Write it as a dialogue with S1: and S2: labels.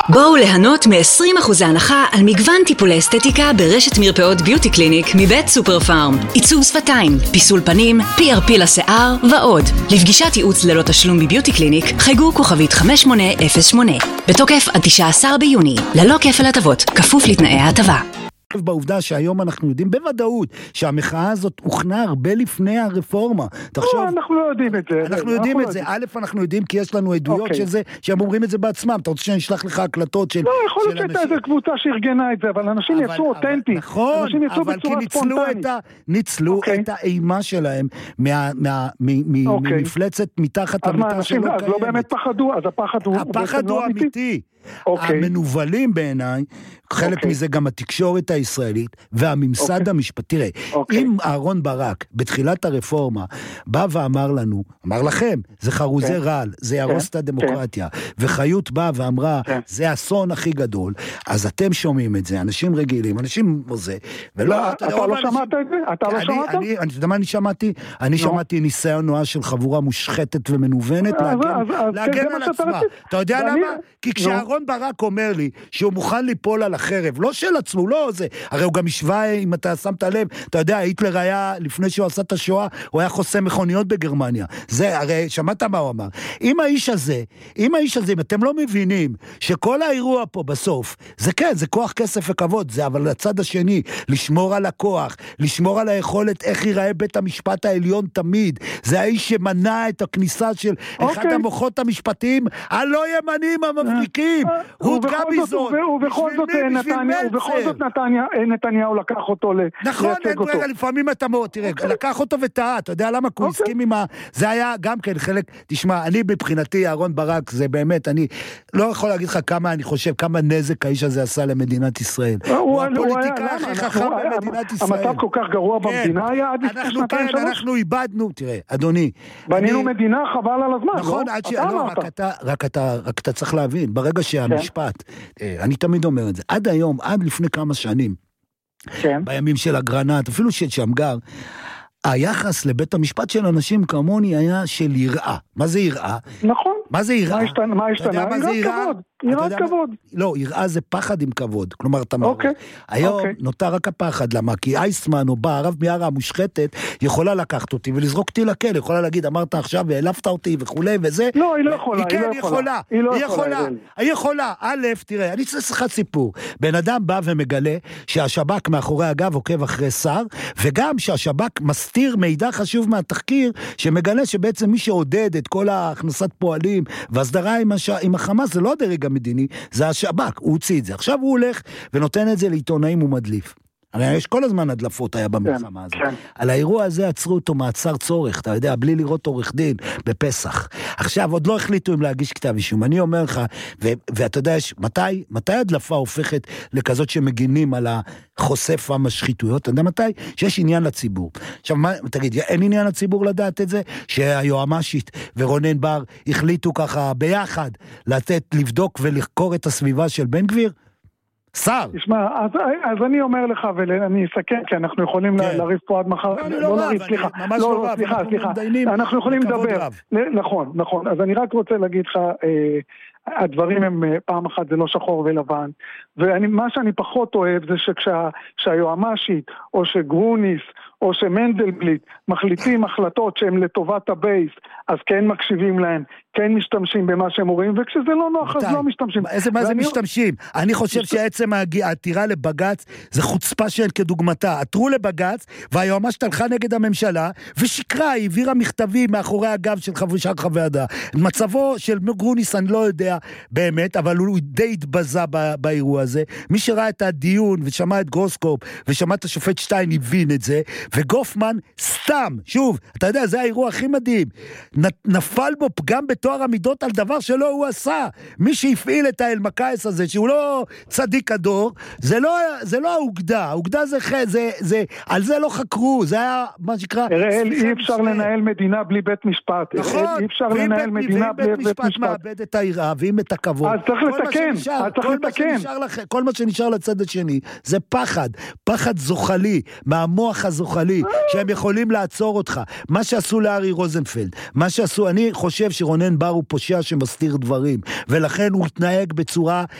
S1: בואו ליהנות מ-20% הנחה על מגוון טיפולי אסתטיקה ברשת מרפאות ביוטי קליניק מבית סופר פארם. עיצוב שפתיים, פיסול פנים, PRP לשיער ועוד. לפגישת ייעוץ ללא תשלום בביוטי קליניק חייגו כוכבית 5808. בתוקף עד 19 ביוני. ללא כפל הטבות, כפוף לתנאי ההטבה.
S2: בעובדה שהיום אנחנו יודעים בוודאות שהמחאה הזאת הוכנה הרבה לפני הרפורמה.
S3: תחשוב, אנחנו לא יודעים את זה.
S2: אנחנו יודעים את זה. א', אנחנו יודעים כי יש לנו עדויות של זה, שהם אומרים את זה בעצמם. אתה רוצה שאני אשלח לך הקלטות של...
S3: לא, יכול להיות שהייתה איזו קבוצה שארגנה את זה, אבל אנשים יצאו אותנטי.
S2: נכון, אבל כי ניצלו את האימה שלהם ממפלצת מתחת למיטה שלא קיימת.
S3: אז לא באמת פחדו, אז
S2: הפחד הוא אמיתי. המנובלים בעיניי, חלק מזה גם התקשורת הישראלית והממסד המשפטי. תראה, אם אהרון ברק בתחילת הרפורמה בא ואמר לנו, אמר לכם, זה חרוזי רעל, זה ירוס את הדמוקרטיה, וחיות באה ואמרה, זה אסון הכי גדול, אז אתם שומעים את זה, אנשים רגילים, אנשים זה,
S3: ולא, אתה לא שמעת את זה? אתה לא שמעת?
S2: אתה יודע מה אני שמעתי? אני שמעתי ניסיון נואש של חבורה מושחתת ומנוונת להגן על עצמה. אתה יודע למה? כי כשאהרון ברק אומר לי שהוא מוכן ליפול על החרב, לא של עצמו, לא זה, הרי הוא גם השווה, אם אתה שמת לב, אתה יודע, היטלר היה, לפני שהוא עשה את השואה, הוא היה חוסם מכוניות בגרמניה, זה, הרי, שמעת מה הוא אמר, אם האיש הזה, אם אתם לא מבינים, שכל האירוע פה בסוף, זה כן, זה כוח, כסף וכבוד, זה, אבל לצד השני, לשמור על הכוח, לשמור על היכולת, איך ייראה בית המשפט העליון תמיד, זה האיש שמנע את הכניסה של אחד המוחות המשפטיים, הלא ימנים המבריקים, רות גביזון,
S3: ובכל זאת נתניהו לקח אותו
S2: נכון, לפעמים אתה מאוד, תראה, לקח אותו וטעה, אתה יודע למה? הוא הסכים עם זה היה גם כן חלק, תשמע, אני בבחינתי, אהרון ברק, זה באמת, אני לא יכול להגיד לך כמה, אני חושב, כמה נזק האיש הזה עשה למדינת ישראל. הוא הפוליטיקה הכי חכם במדינת ישראל.
S3: המצב כל כך גרוע במדינה היה עד לפני שנתיים שלוש.
S2: אנחנו איבדנו, תראה, אדוני.
S3: בנינו מדינה חבל על הזמן,
S2: נכון, רק אתה צריך להבין, ברגע שהמשפט, אני תמיד אומר את זה, עד היום, עד לפני כמה שנים, בימים של אגרנט, אפילו של שמגר, היחס לבית המשפט של אנשים כמוני היה של יראה. מה זה יראה?
S3: נכון.
S2: מה זה יראה?
S3: מה השתנה? יראת כבוד.
S2: לא, יראה זה פחד עם כבוד. כלומר, אתה מערב. היום נותר רק הפחד. למה? כי אייסמן או בא, הרב מיארה המושחתת, יכולה לקחת אותי ולזרוק אותי לכלא. יכולה להגיד, אמרת עכשיו והעלפת אותי וכו' וזה.
S3: לא, היא לא יכולה.
S2: היא יכולה. א', תראה, אני צריך לך סיפור. בן אדם בא ומגלה שהשב"כ מאחורי הגב עוקב אחרי שר, וגם שהשב"כ מסתיר מידע חשוב מהתחקיר, שמגלה שבעצם מי שעודד את כל ההכנסת פועלים והסדרה עם החמאס, זה לא הדרג המדיני, זה השב"כ, הוא הוציא את זה. עכשיו הוא הולך ונותן את זה לעיתונאים ומדליף. הרי יש כל הזמן הדלפות היה במלחמה הזאת. על האירוע הזה עצרו אותו מעצר צורך, אתה יודע, בלי לראות עורך דין בפסח. עכשיו, עוד לא החליטו אם להגיש כתב אישום. אני אומר לך, ואתה יודע, מתי הדלפה הופכת לכזאת שמגינים על החושף המשחיתויות? אתה יודע מתי? שיש עניין לציבור. עכשיו, תגיד, אין עניין לציבור לדעת את זה? שהיועמ"שית ורונן בר החליטו ככה ביחד לבדוק ולחקור את הסביבה של בן גביר? שר.
S3: תשמע, אז אני אומר לך, ואני אסכם, כי אנחנו יכולים להריף פה עד מחר.
S2: לא להריף, סליחה.
S3: אנחנו יכולים לדבר. נכון. אז אני רק רוצה להגיד לך, הדברים הם פעם אחת זה לא שחור ולבן, ומה שאני פחות אוהב זה שכשהיועמ"שית או שגרוניס או שמנדלבליט מחליטים החלטות שהן לטובת הבייס, אז כן מקשיבים להם, כן משתמשים במה שהם אומרים, וכשזה לא נוח אז לא משתמשים.
S2: מה זה משתמשים? אני חושב שעצם העתירה לבגץ זה חוצפה שאין כדוגמתה. עתרו לבגץ והיועמ"שית הלכה נגד הממשלה ושיקרה, היא העבירה מכתבים מאחורי הגב של שאר חוועדה. מצבו של גרוניס אני לא יודע באמת, אבל הוא די התבזה באירוע הזה. מי שראה את הדיון ושמע את גרוסקופ ושמע את השופט שטיין הבין את זה, וגופמן סתם, שוב, אתה יודע, זה האירוע הכי מדהים, נפל בו פגם בתואר המידות על דבר שלא הוא עשה. מי שהפעיל את האלמקייס הזה, שהוא לא צדיק הדור, זה לא האוגדה. האוגדה זה, על זה לא חקרו, זה היה מה שקרה...
S3: אי אפשר לנהל מדינה בלי בית משפט.
S2: נכון.
S3: אי אפשר לנהל מדינה בלי בית משפט.
S2: מאבד את העירה, ואם את הכבוד.
S3: אז צריך לתקן.
S2: כל מה שנשאר לצד השני, זה פחד זוחלי, מהמוח הזוחלי, שהם יכולים לעצור אותך. מה שעשו לארי רוזנפלד, אני חושב שרונן בר הוא פושע שמסתיר דברים, ולכן הוא התנהג בצורה